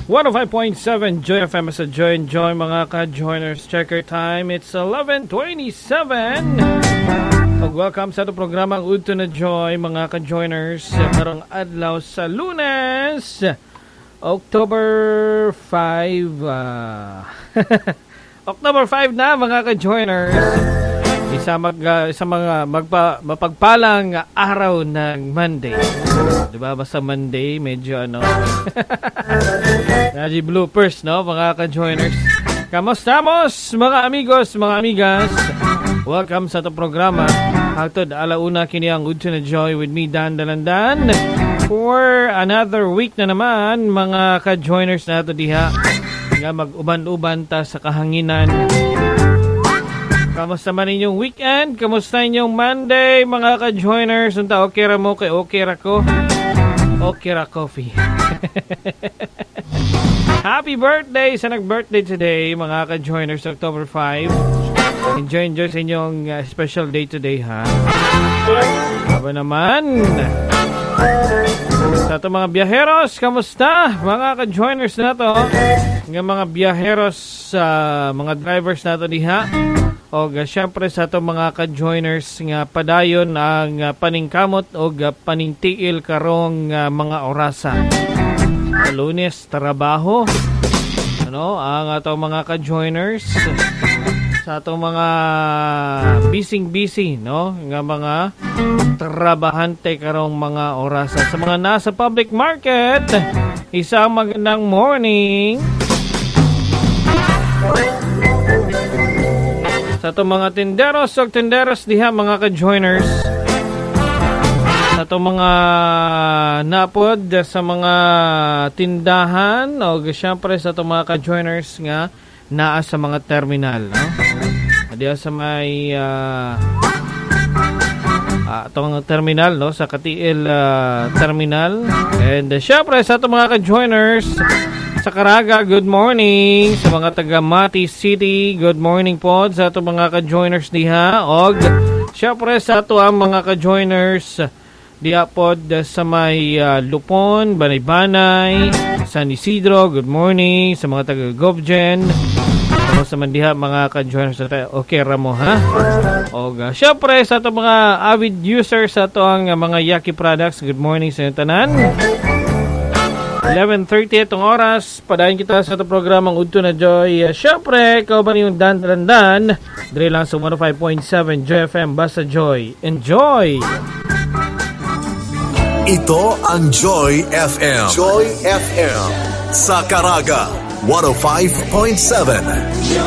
105.7 Joy FM sa Joy and Joy mga ka-joiners. Checker time, it's 11:27. Welcome sa ito programang Udto na Joy mga ka-joiners. Karong adlaw sa Lunes, October 5. October 5 na mga ka-joiners. Isa mga mapagpalang araw ng Monday. Diba? Basta Monday, medyo Naji bloopers, no? Mga ka-joiners. Kamustamos, mga amigos, mga amigas. Welcome sa ito programa. Hagtod, alauna kini ang Udto na Joy with me, Dan Dalandan. For another week na naman, mga ka-joiners na ito diha. Nga mag-uban-uban ta sa kahanginan. Kamusta man inyong weekend? Kamusta inyong Monday, mga ka-joiners? Unta, okay ra mo kay okay ra ko? Okay ra coffee. Happy birthday sa nag-birthday today, mga ka-joiners, October 5. Enjoy sa inyong special day today, ha? Aba naman. Sa ito mga biyaheros, kamusta? Mga ka-joiners na to. Nga mga biyaheros, mga drivers na to diha. O syempre sa itong mga ka-joiners nga padayon ang paningkamot o paningtiil karong mga orasan. Lunes, trabaho. Ang atong mga ka-joiners sa itong mga busy, no? Nga mga trabahante karong mga orasan. Sa mga nasa public market, isang magandang morning. Sa itong mga tinderos o tinderos diha mga ka-joiners. Sa itong mga napod sa mga tindahan o syempre sa itong mga ka-joiners nga naa sa mga terminal. No? Diha sa may itong terminal, no? Sa Katiil Terminal. And syempre sa itong mga ka-joiners sa Caraga, good morning. Sa mga taga Mati City, good morning po sa ato mga ka-joiners diha. Og syempre sa ato ang mga ka-joiners diha po sa may Lupon, Banay-Banay, San Isidro, good morning. Sa mga taga Govgen, sa man diha mga ka-joiners okay ramo, ha? Og syempre sa ato mga avid users sa ato ang mga Yaki products, good morning sa inyong tanan. 11:30 itong oras, padayon kita sa itong programang Udto na Joy. Siyempre, ikaw ba yung Dan Dalandan? Dire lang sa 105.7 Joy FM, basta Joy. Enjoy! Ito ang Joy FM. Joy FM. Sa Caraga, 105.7.